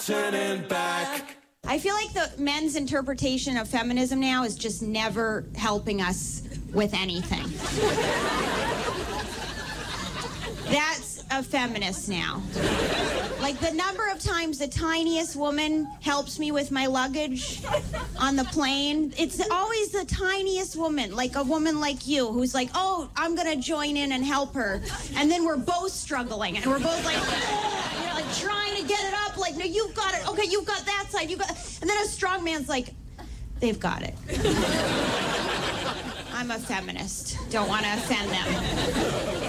Turning back. I feel like the men's interpretation of feminism now is just never helping us with anything. That's a feminist now. Like the number of times the tiniest woman helps me with my luggage on the plane, it's always the tiniest woman, like a woman like you, who's like, oh, I'm gonna join in and help her. And then we're both struggling, and we're both like, you know, like trying to get it up, like, no, you've got it, okay, you've got that side, and then a strong man's like, they've got it. I'm a feminist, don't want to offend them.